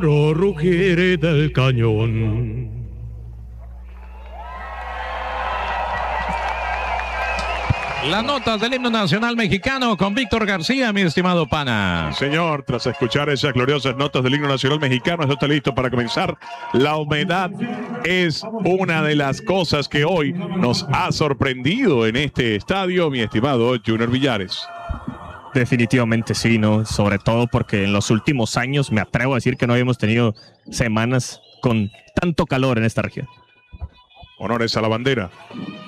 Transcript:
Rugir del cañón. Las notas del himno nacional mexicano con Víctor García, mi estimado pana. Señor, tras escuchar esas gloriosas notas del himno nacional mexicano, esto está listo para comenzar. La humedad es una de las cosas que hoy nos ha sorprendido en este estadio, mi estimado Junior Villares. Definitivamente sí, ¿no? Sobre todo porque en los últimos años me atrevo a decir que no habíamos tenido semanas con tanto calor en esta región. Honores a la bandera.